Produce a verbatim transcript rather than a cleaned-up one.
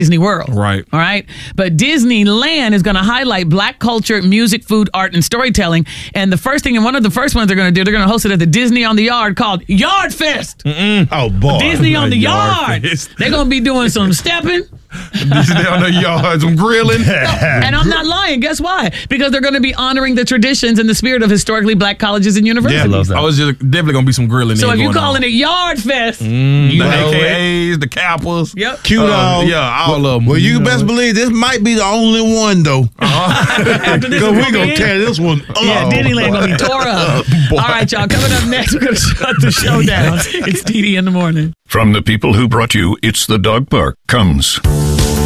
Disney World. Right. All right. But Disneyland is going to highlight Black culture, music, food, art, and storytelling. And the first thing, and one of the first ones they're going to do, they're going to host it at the Disney on the Yard called Yard Fest. Mm-mm. Oh, boy. Disney on the Yard Yard. Fest. They're going to be doing some stepping. Disney on the Yard, some grilling. And I'm not lying. Guess why? Because they're going to be honoring the traditions and the spirit of historically Black colleges and universities. Yeah, I love that. I was just definitely going to be some grilling. So if you're going calling on. it Yard Fest, Mm, you the know A it. K As, the Kappas. Yep. Cute Uh, all. yeah, all of them. Well, you, You best know. believe this might be the only one, though. After this Because is we're going in, to tear this one up. Yeah, Disneyland gonna be tore up. Boy. All right, y'all. Coming up next, we're gonna shut the show down. It's Dee Dee in the morning. From the people who brought you It's the Dog Park comes